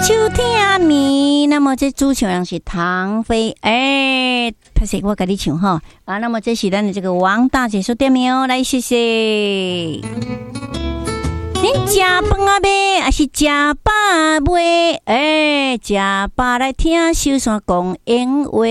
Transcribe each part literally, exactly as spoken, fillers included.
秋天米，那么这主唱人是唐飞，哎，拍摄我跟你唱哈啊，那么这是咱的这个王大姐说点名哦，来谢谢。恁食饭啊未？还是食饱未？哎，食饱来听小山讲闲话。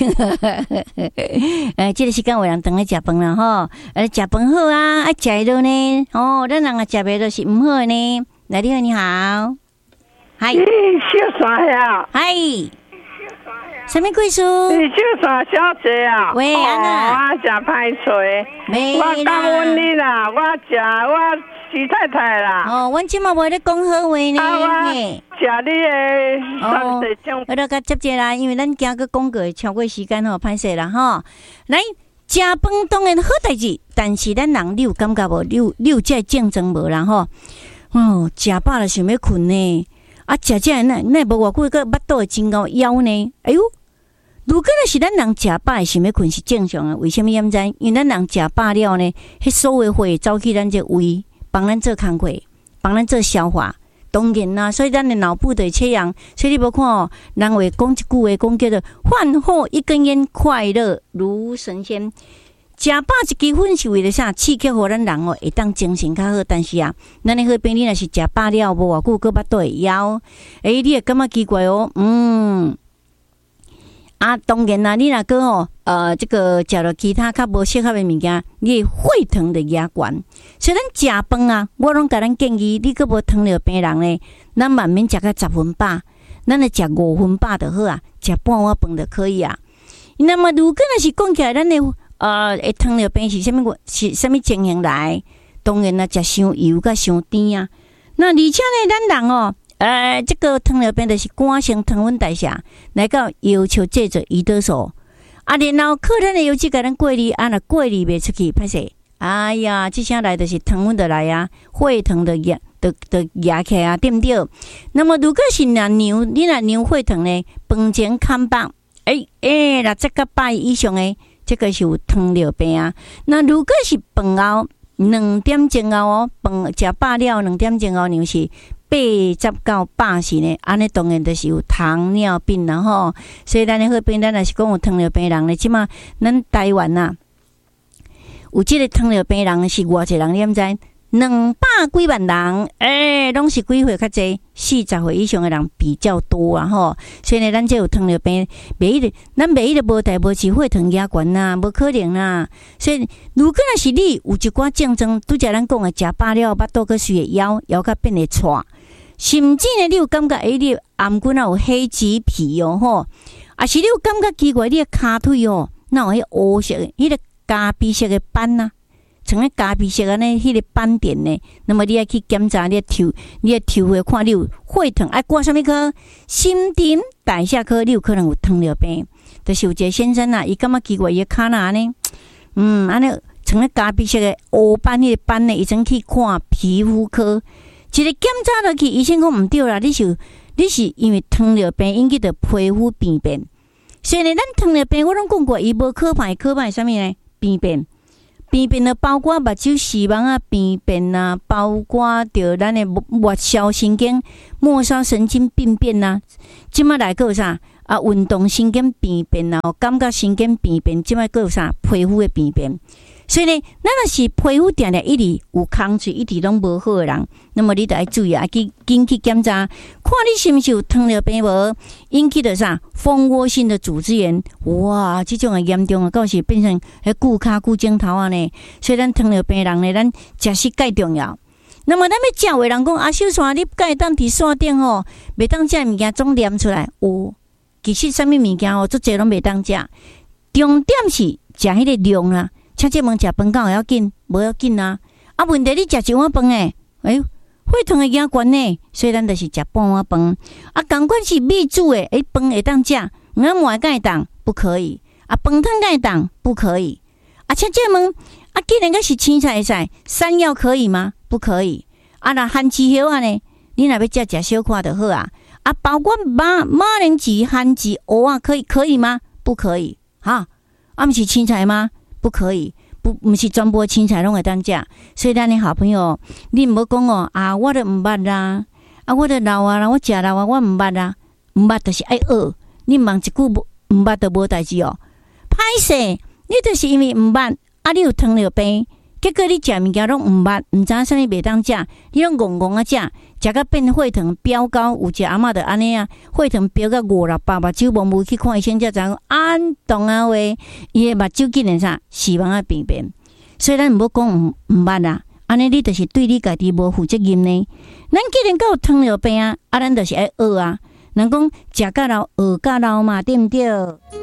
哎，这个时间有人等来食饭啦吼，哎，食饭好啊，爱食落呢。哦，咱人啊食袂落是唔好呢。来，你好，你好。嗨， 小山呀， 嗨，什么贵书？ 你小山小姐啊？ 喂，安娜， 我真歹找， 没啦， 我感恩你啦，我食我徐太太啦。 哦，阮即马无咧讲好话呢。 啊，我食你的三色酱。 我都甲接者啦，因为咱今个广告超过时间吼，歹势啦吼。来，食饭当然好代志，但是咱人你有感觉无？你有你有这竞争无啦吼？哦，食饱了想要困呢。啊，食食那那无偌久个腹肚会真够枵呢。哎呦，如果若是咱人食饱想要困是正常的，为什么验知？因为咱人食饱了呢，迄所有会走去咱这胃，帮咱做工课，帮咱做消化。当然啦，所以咱的脑部的缺氧，所以你无看哦，人会讲一句话，讲叫做饭后一根烟，快乐如神仙。食饱一支粉是为了啥？刺激互咱人哦，会当精神较好。但是啊，咱的好朋友若是食饱了，无偌久，个腹肚会枵。诶，你会感觉奇怪哦？嗯，啊，当然啦，你若个哦，呃，这个食了其他较无适合的物件，你会血糖就压悬。所以咱食饭啊，我拢甲咱建议，你个无糖尿病人咧，咱慢慢食到十分饱，咱来食五分饱就好啊，食半碗饭就可以啊。那么如果若是讲起来，咱的呃，诶，糖尿病是啥物？是啥物情形来？当然啦，食伤油甲伤甜啊。那而且呢，咱人哦，呃，这个糖尿病就是肝性糖分代谢来到要求制作胰岛素啊，然后靠咱的油脂甲咱过滤，啊，若过滤袂出去，歹势。哎呀，这下来就是糖分的来啊，血糖的压，的的压起啊，对不对？那么如果是若牛，你若牛血糖呢，饭前看饱，诶诶，六十个百以上的。这个是有糖尿病啊。那如果是饭后两点钟后哦，饭食饱了两点钟后，你是八十到八十呢，安尼当然就是有糖尿病啦吼。所以咱的好病，咱若是讲有糖尿病人咧，即马咱台湾呐、啊，有即个糖尿病人是偌济人，你毋知？两百几万人，诶、欸，拢是几岁较济？四十岁以上的人比较多啊吼。所以呢，咱这有糖尿病，袂一咱袂一直无代无治血糖压悬呐，无可能啦。所以，如果若是你有一寡症状，拄则咱讲的食饱了，腹肚个水会枵，枵甲变会喘，甚至呢，你有感觉诶，你颔骨啊有黑棘皮哦吼，啊是你有感觉奇怪，你的骹腿哦，哪有迄乌色的，迄个咖啡色的斑呐？像咧咖啡色安尼，迄个斑点呢，那么你要去检查你的抽，你的抽血看你有血糖，爱挂什么科？心电代谢科，你有可能有糖尿病。就是有一个先生啊，伊感觉奇怪，伊骹哪呢？嗯，安尼像咧咖啡色的乌斑，迄个斑呢，伊先去看皮肤科，一个检查落去，医生讲毋对啦，你是你是因为糖尿病引起的皮肤病变。所以呢，咱糖尿病我拢讲过，伊无可怕，可怕是啥物呢？病变。病变呢，包括目睭视网啊病变啊，包括着咱的末梢神经、末梢神经病变啊。即摆来个有啥啊？运动神经病变啊，感觉神经病变。即摆个有啥？皮肤的病变。所以呢，咱若是皮肤定定一直有空嘴，一直拢无好的人，那么你得要注意啊，去紧去检查，看你是毋是有糖尿病无？引起的啥蜂窝性的组织炎？哇，这种的严重啊，到时变成迄骨骹骨镜头啊呢。所以咱糖尿病人呢，咱食食介重要。那么咱要食话人讲啊，小山你介当伫线顶吼，袂当食物件总念出来。有，其实啥物物件哦，足济拢袂当食。重点是食迄个量啦。请这问食饭敢有要紧？无要紧啊！啊，问题你食一碗饭诶，哎呦，血糖会压悬呢，所以咱就是食半碗饭。啊，同款是米煮诶，诶，饭会当食，鹅糜敢会当？不可以。啊，饭汤敢会当？不可以。啊，请这问，啊，既然个是青菜会使，山药可以吗？不可以。啊，那番薯叶啊呢？你若要食食小块就好啊。啊，包括马马铃薯、番薯、蚵啊，可以可以吗？不可以。哈，啊，不是青菜吗？不可以，不不是全部青菜拢会当食，所以咱的好朋友，你唔好讲哦啊，我都唔捌啦， 啊，我都老啊，我食老啊，我毋捌啊，毋捌就是爱学。你问一句毋捌都无代志哦。歹势，你就是因为毋捌，啊，你有糖尿病，结果你食物件拢毋捌，毋知影啥物袂当食，你拢戆戆啊食，食到变血糖飙高，有一个阿嬷就安尼啊，血糖飙到五六百，目睭蒙雾去看医生才知影，安动啊话，伊的目睭竟然啥死亡啊病变，所以咱毋好讲毋毋捌啦。安尼你就是对你家己无负责任呢。咱既然有糖尿病啊，啊，咱就是爱学啊。人讲食甲老，学甲老嘛，对毋对？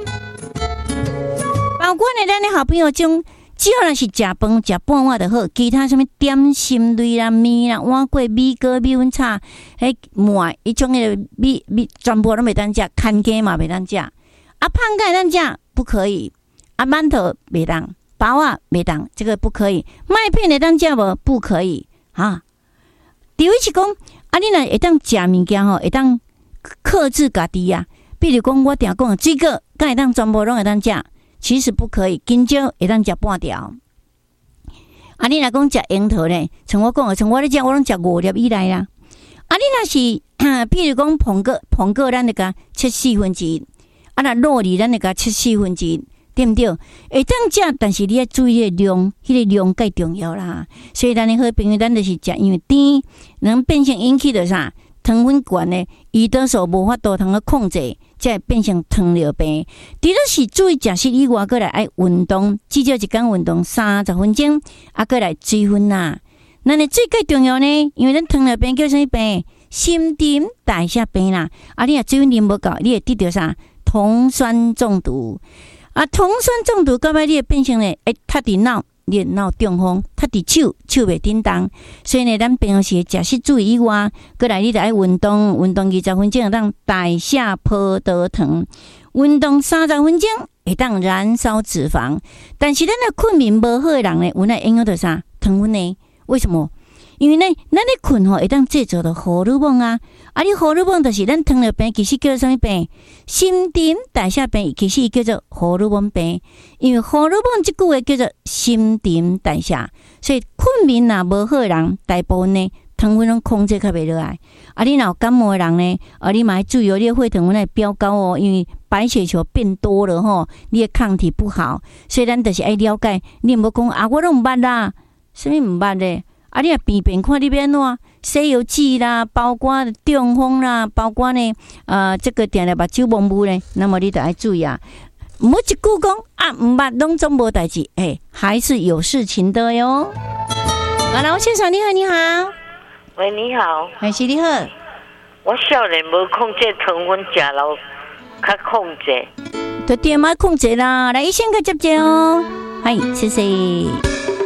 包括呢，咱的好朋友种，只要若是食饭食半碗就好，其他什么点心类啦、面啦、碗粿、米糕、米粉叉、迄糜，迄种诶米米全部都袂当食，看鸡嘛袂当食，啊，胖盖咱食不可以，啊，馒头袂当。包啊袂当，这个不可以。麦片会当食无？不可以啊。第一是讲，啊，你若会当食物件吼，会当克制家己啊。比如讲，我定讲水果，敢会当全部拢会当食，其实不可以。香蕉会当食半条。啊，你若讲食樱桃咧，像我讲，像我咧食，我拢食五粒以内啦。啊，你若是，比如讲苹果，苹果咱就甲切四分之一，啊，若肉梨咱就甲切四分之一。对不对？会当食，但是你要注意量，迄、那个量介重要啦。所以咱的好朋友，咱就是食，因为甜能变成引起的啥糖分高呢？胰岛素无法度通去控制，才会变成糖尿病。除了是注意食食以外，过来爱运动，至少一天运动三十分钟，啊，过来水分啦。咱的最介重要呢，因为咱糖尿病叫啥物病？新陈代谢病啦。啊，你若水分啉无够，你会得到啥酮酸中毒。啊，酮酸中毒到尾你会变成咧，会塌伫脑，你会脑中风；塌伫手，手袂叮当。所以呢，咱平时食食注意以外，过来你着爱运动，运动二十分钟会当代谢葡萄糖，运动三十分钟会当燃烧脂肪。但是咱的困眠无好的人呢，有那影响到啥糖分呢？为什么？因为呢，咱咧困吼会当制造到荷尔蒙啊，啊，你荷尔蒙就是咱糖尿病，其实叫做什么病？新陈代谢病，其实叫做荷尔蒙病。因为荷尔蒙这句话叫做新陈代谢，所以困眠若无好的人，大部分呢糖分拢控制较袂落来。啊，你若有感冒的人呢，啊，你嘛要注意哦，你的血糖分会飙高哦，因为白血球变多了吼，你的抗体不好，所以咱就是爱了解。你毋好讲啊，我拢毋捌啦，什么毋捌咧？啊，你若便便看你要安怎？《西游记》啦，包括中风啦，包括呢，呃，这个定了目睭蒙雾咧，那么你得爱注意啊。唔好一句讲啊，唔捌拢总无代志，哎，还是有事情的哟。好了，先生你好，你好， 喂，你好， 还是你好。 我少年无控制糖分，食老较控制， 就点嘛控制啦，来医生个接接哦，係，謝謝。